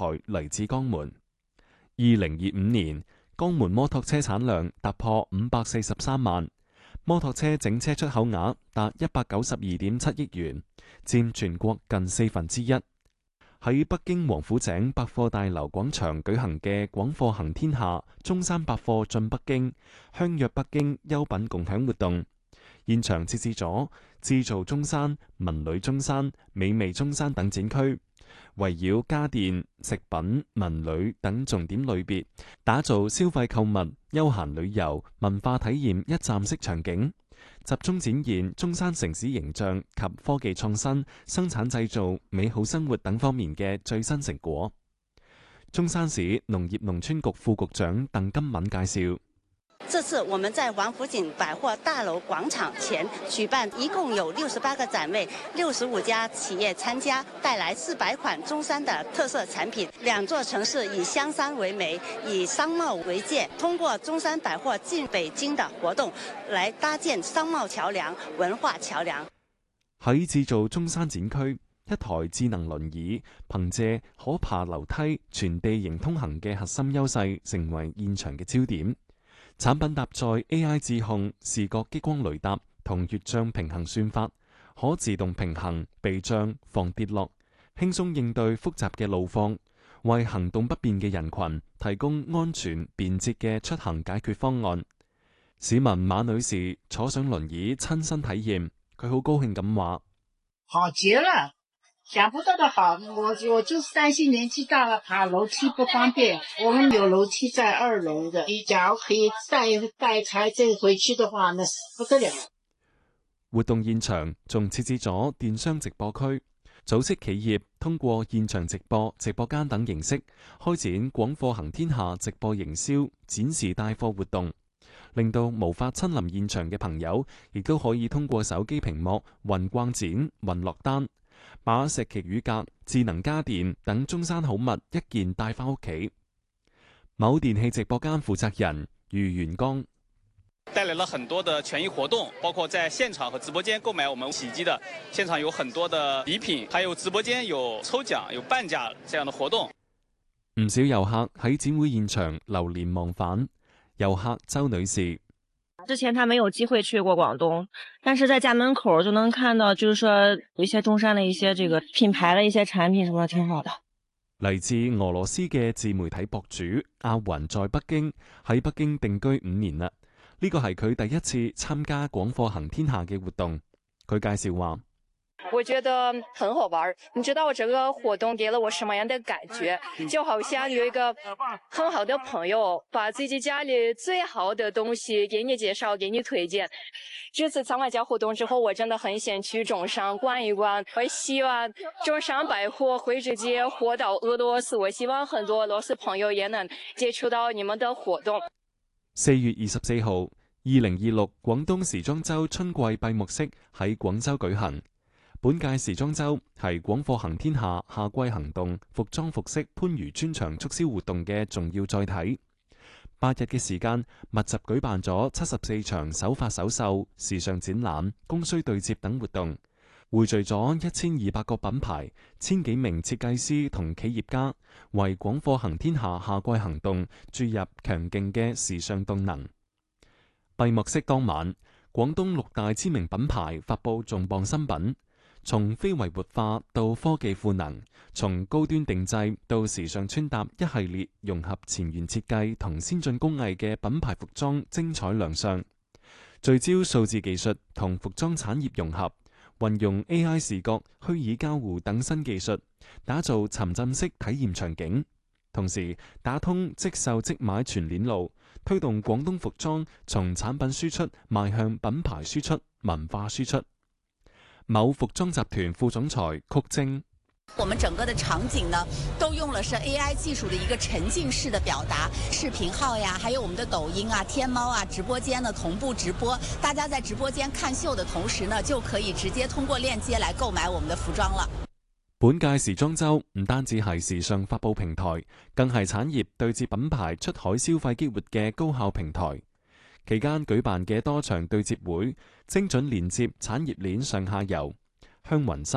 台嚟自江門。2025年，江門摩托車產量突破543萬，摩托車整車出口額達192.7億元，佔全國近1/4。喺北京王府井百貨大樓廣場舉行嘅廣貨行天下中山百貨進北京、相約北京優品共享活動，現場設置咗製造中山、文旅中山、美味中山等展區，圍繞家電、食品、文旅等重點類別，打造消費購物、休閒旅遊、文化體驗一站式場景，集中展現中山城市形象及科技創新、生產製造、美好生活等方面嘅最新成果。中山市農業農村局副局長鄧金敏介紹。 這次我們在王府井百貨大樓廣場前舉辦，一共有68個展位，65家企業參加，帶來400款中山的特色產品。兩座城市以香山為媒，以商貿為界，通過中山百貨進北京的活動，來搭建商貿橋梁、文化橋梁。 喺製造中山展區，一台智能輪椅憑借可爬樓梯、全地形通行嘅核心優勢，成為現場嘅焦點。產品搭載 AI 智控、視覺激光雷達同越障平衡算法，可自動平衡、避障、防跌落，輕鬆應對複雜嘅路況，為行動不便嘅人群提供安全便捷嘅出行解決方案。市民馬女士坐上輪椅親身體驗，佢好高興咁話： 好極了，想不到的好，我就是擔心年紀大了爬樓梯不方便，我們有樓梯在2樓的，你假如可以帶台這回去的話，那不得了。 活動現場仲設置咗電商直播區，組織企業通過現場直播、直播間等形式開展廣貨行天下直播營銷、展示帶貨活動，令到無法親臨現場嘅朋友，亦都可以通過手機屏幕雲逛展、雲落單，把石岐乳鴿、智能家電等中山好物一件帶返屋企。某電器直播間負責人余元剛帶來了很多的權益活動，包括在現場和直播間購買我們洗衣機的現場有很多的禮品，還有直播間有抽獎、有半價這樣的活動。 唔少遊客喺展會現場流連忘返。遊客周女士， 之前他沒有機會去過廣東，但是在家門口就能看到，就是說有一些中山的一些這個品牌的一些產品，什麼挺好的。 嚟自俄羅斯嘅自媒體博主阿雲在北京，喺北京定居5年啦。呢個係佢第一次參加廣貨行天下嘅活動。佢介紹話： 我覺得很好玩，你知道我這個活動給了我什麼樣的感覺？就好像有一個很好的朋友，把自己家裏最好的東西給你介紹，給你推薦。這次參加活動之後，我真的很想去中山逛一逛。我希望中山百貨會直接火到俄羅斯，我希望很多俄羅斯朋友也能接觸到你們的活動。 4月24號，2026廣東時裝週春季閉幕式喺廣州舉行。本屆時裝週係廣貨行天下夏季行動服裝服飾番禺專場促銷活動嘅重要載體。8日嘅時間，密集舉辦咗74場首發首售、時尚展覽、供需對接等活動，匯聚咗1200個品牌、1000幾名設計師同企業家，為廣貨行天下夏季行動注入強勁嘅時尚動能。閉幕式當晚，廣東6大知名品牌發佈重磅新品，從非遺活化到科技賦能，從高端定製到時尚穿搭，一系列融合前沿設計同先進工藝嘅品牌服裝精彩亮相，聚焦數字技術同服裝產業融合，運用 AI 視覺、虛擬交互等新技術，打造沉浸式體驗場景，同時打通即售即買全鏈路，推動廣東服裝從產品輸出邁向品牌輸出、文化輸出。某服裝集團副總裁曲晶： 我們整個的場景呢，都用了是 AI 技術的一個沉浸式的表達，視頻號呀，還有我們的抖音啊、天貓啊，直播間呢同步直播，大家在直播間看秀的同時呢，就可以直接通過鏈接來購買我們的服裝了。 本屆時裝週唔單止係時尚發佈平台，更係產業對接品牌出海消費激活嘅高效平台。期間舉辦嘅多場對接會，精準連接產業鏈上下游，香雲紗、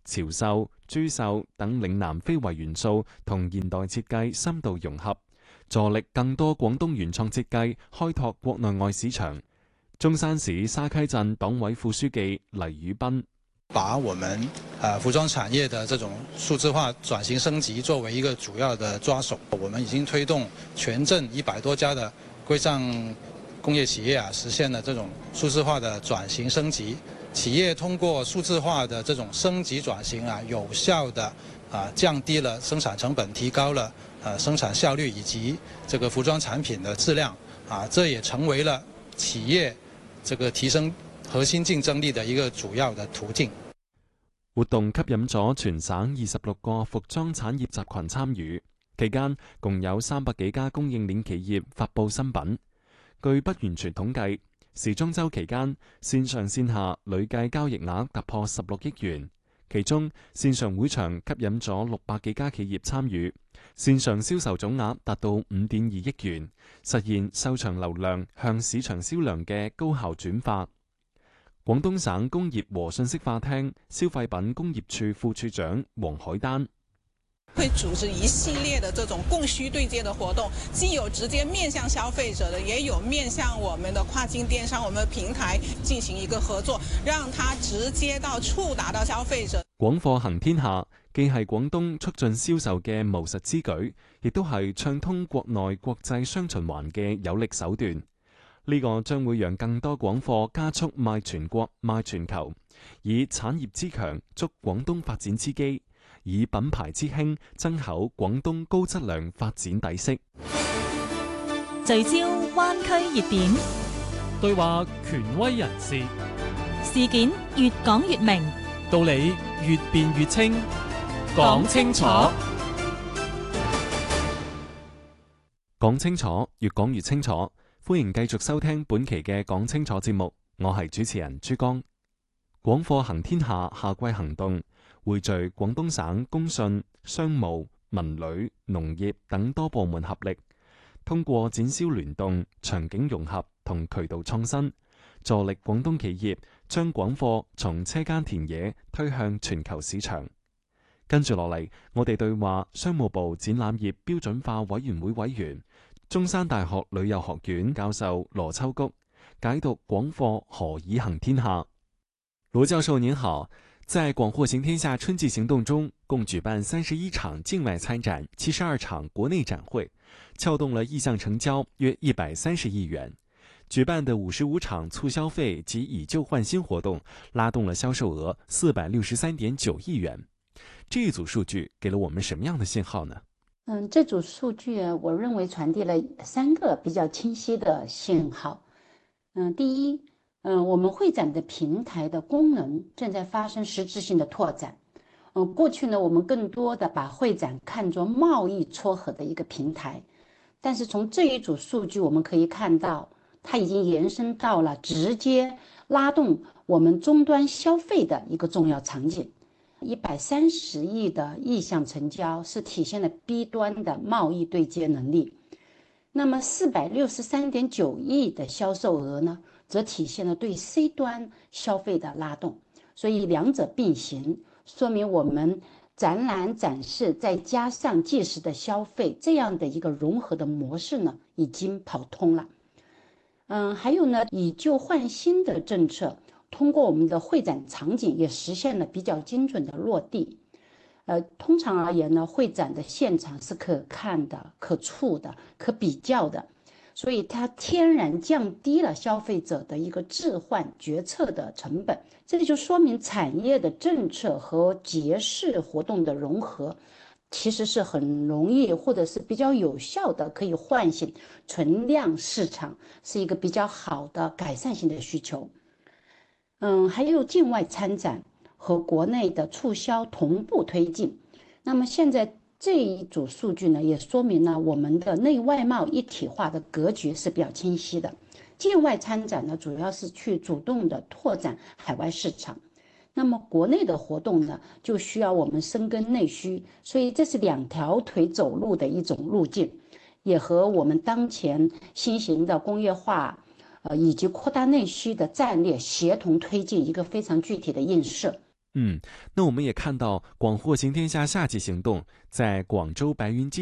潮繡、珠繡等嶺南非遺元素同現代設計深度融合，助力更多廣東原創設計，開拓國內外市場。中山市沙溪鎮黨委副書記黎宇斌把我們服裝產業的這種數字化轉型升級作為一個主要的抓手，我們已經推動全鎮100多家的規上工業企業實現了這種數字化的轉型升級。企業通過數字化的這種升級轉型有效的降低了生產成本，提高了生產效率以及這個服裝產品的質量這也成為了企業這個提升核心競爭力的一個主要的途徑。 活動吸引咗全省26個服裝產業集群參與，期間共有300幾家供應鏈企業發佈新品。據不完全統計，時裝週期間線上線下累計交易額突破16億元，其中線上會場吸引咗600幾家企業參與，線上銷售總額達到5.2億元，實現售場流量向市場銷量嘅高效轉化。廣東省工業和信息化廳消費品工業處副處長黃海丹會組織一系列的這種供需對接的活動，既有直接面向消費者的，也有面向我們的跨境電商、我們的平台進行一個合作，讓它直接到觸達到消費者。 廣貨行天下既係廣東促進銷售嘅務實之舉，亦都係暢通國內國際雙循環嘅有力手段。呢個將會讓更多廣貨加速賣全國、賣全球，以產業之強築廣東發展之基，以品牌之興增厚廣東高質量發展底色。 聚焦灣區熱點， 對話權威人士， 事件越講越明， 道理越辯越清，講清楚。 講清楚，越講越清楚。歡迎繼續收聽本期嘅講清楚節目，我係主持人珠江。廣貨行天下夏季行動匯聚廣東省工信、商務、文旅、農業等多部門合力，通過展銷聯動、場景融合同渠道創新，助力廣東企業將廣貨從車間田野推向全球市場。跟住落嚟，我哋對話商務部展覽業標準化委員會委員、中山大學旅遊學院教授羅秋菊，解讀廣貨何以行天下。羅教授您好，在廣貨行天下春季行動中，共舉辦31場境外參展，72場國內展會，撬動了意向成交約130億元。舉辦的55場促消費及以舊換新活動，拉動了銷售額463.9億元。這一組數據給了我們什麼樣的信號呢？ 這組數據我認為傳遞了3個比較清晰的信號。第一，我們會展的平台的功能正在發生實質性的拓展。過去呢，我們更多的把會展看作貿易撮合的一個平台，但是從這一組數據我們可以看到，它已經延伸到了直接拉動我們終端消費的一個重要場景。130億的意向成交是體現了 B 端的貿易對接能力，那麼463.9億的銷售額呢，則體現了對 C 端消費的拉動，所以兩者並行，說明我們展覽展示再加上即時的消費這樣的一個融合的模式呢，已經跑通了。還有呢，以舊換新的政策，通過我們的會展場景也實現了比較精準的落地。通常而言呢，會展的現場是可看的、可觸的、可比較的，所以它天然降低了消費者的一個置換決策的成本。這裡就說明產業的政策和節市活動的融合，其實是很容易或者是比較有效的，可以喚醒存量市場，是一個比較好的改善性的需求。還有境外參展和國內的促銷同步推進。那麼現在這一組數據呢，也說明了我們的內外貿一體化的格局是比較清晰的。境外參展呢，主要是去主動的拓展海外市場。那麼國內的活動呢，就需要我們深耕內需，所以這是兩條腿走路的一種路徑，也和我們當前新型的工業化以及擴大內需的戰略協同推進一個非常具體的映射。 那我们也看到广货行天下夏季行动在广州白云机